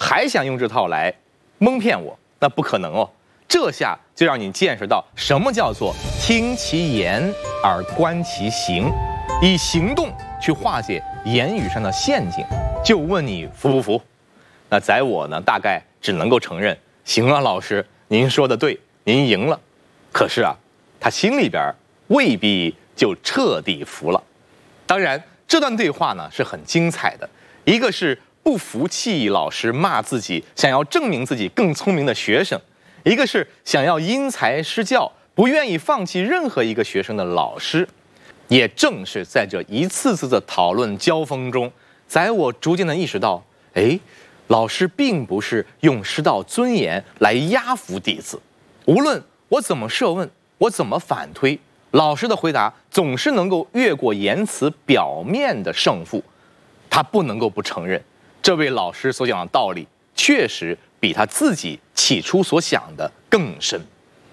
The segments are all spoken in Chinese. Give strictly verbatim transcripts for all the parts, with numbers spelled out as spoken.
还想用这套来蒙骗我？那不可能哦！这下就让你见识到什么叫做听其言而观其行，以行动去化解言语上的陷阱。就问你服不服？那宰我呢，大概只能够承认，行了，老师，您说的对，您赢了。可是啊，他心里边未必就彻底服了。当然，这段对话呢是很精彩的，一个是不服气老师骂自己，想要证明自己更聪明的学生，一个是想要因材施教，不愿意放弃任何一个学生的老师。也正是在这一次次的讨论交锋中，宰我逐渐的意识到，哎，老师并不是用师道尊严来压服弟子，无论我怎么设问，我怎么反推，老师的回答总是能够越过言辞表面的胜负。他不能够不承认，这位老师所讲的道理确实比他自己起初所想的更深。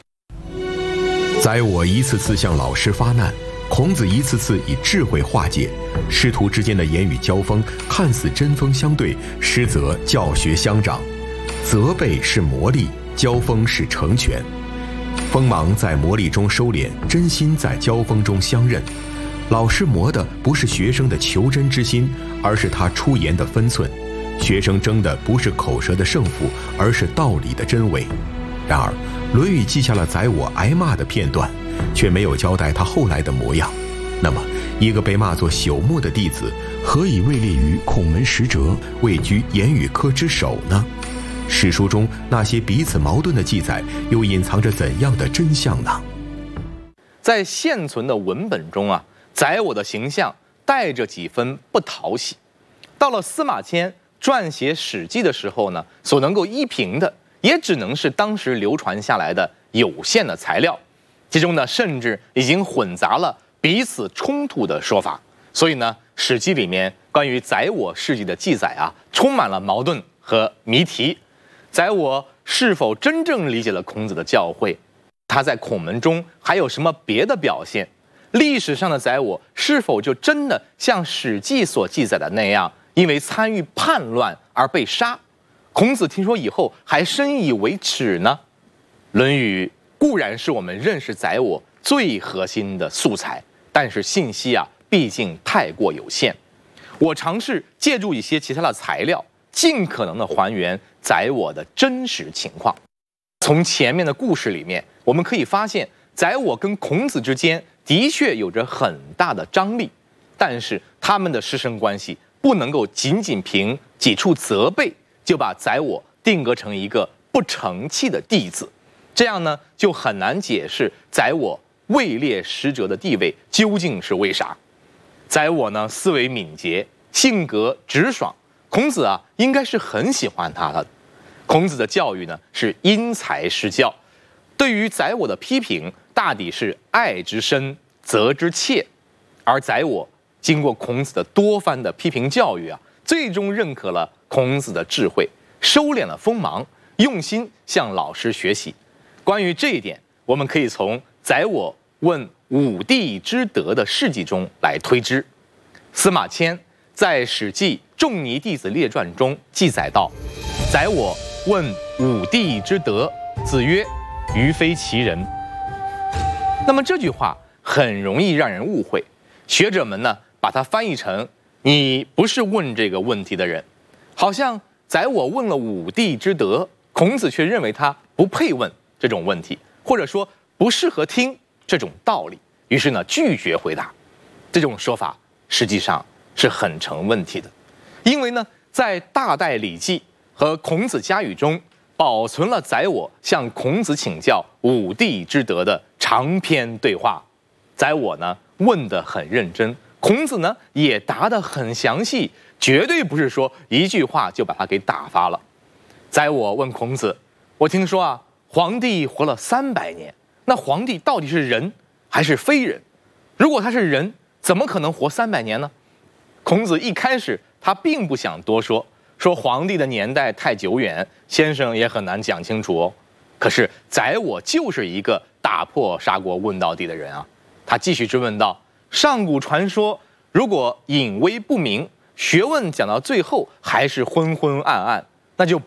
宰我一次次向老师发难，孔子一次次以智慧化解，师徒之间的言语交锋看似针锋相对，实则教学相长。责备是磨砺，交锋是成全。锋芒在磨砺中收敛，真心在交锋中相认。老师磨的不是学生的求真之心，而是他出言的分寸；学生争的不是口舌的胜负，而是道理的真伪。然而，《论语》记下了宰我挨骂的片段，却没有交代他后来的模样。那么，一个被骂作朽木的弟子，何以位列于孔门十哲，位居言语科之首呢？史书中那些彼此矛盾的记载，又隐藏着怎样的真相呢？ 在现存的文本中啊，宰我的形象带着几分不讨喜。到了司马迁撰写《史记》的时候呢，所能够依凭的也只能是当时流传下来的有限的材料，其中呢甚至已经混杂了彼此冲突的说法。所以呢，《史记》里面关于宰我事迹的记载啊，充满了矛盾和谜题。宰我是否真正理解了孔子的教诲？他在孔门中还有什么别的表现？历史上的宰我是否就真的像《史记》所记载的那样，因为参与叛乱而被杀？孔子听说以后还深以为耻呢？《论语》固然是我们认识宰我最核心的素材，但是信息啊，毕竟太过有限。我尝试借助一些其他的材料，尽可能的还原宰我的真实情况。从前面的故事里面，我们可以发现，宰我跟孔子之间的确有着很大的张力，但是他们的师生关系不能够仅仅凭几处责备就把宰我定格成一个不成器的弟子，这样呢就很难解释宰我位列十哲的地位究竟是为啥。宰我呢思维敏捷，性格直爽，孔子啊应该是很喜欢他的。孔子的教育呢是因材施教，对于宰我的批评大抵是爱之深责之切，而宰我经过孔子的多番的批评教育啊，最终认可了孔子的智慧，收敛了锋芒，用心向老师学习。关于这一点，我们可以从宰我问武帝之德的事迹中来推知。司马迁在《史记·仲尼弟子列传》中记载道：宰我问武帝之德，子曰：余非其人。那么这句话很容易让人误会，学者们呢把它翻译成你不是问这个问题的人，好像宰我问了武帝之德，孔子却认为他不配问这种问题，或者说不适合听这种道理，于是呢拒绝回答。这种说法实际上是很成问题的，因为呢在大代礼记和孔子家语中保存了宰我向孔子请教武帝之德的长篇对话。宰我呢问得很认真，孔子呢也答得很详细，绝对不是说一句话就把他给打发了。宰我问孔子：我听说啊，皇帝活了三百年，那皇帝到底是人还是非人？如果他是人，怎么可能活三百年呢？孔子一开始他并不想多说，说皇帝的年代太久远，先生也很难讲清楚哦。可是宰我就是一个打破砂锅问到底的人啊。他继续追问道：上古传说，如果隐微不明，学问讲到最后还是昏昏暗暗，那就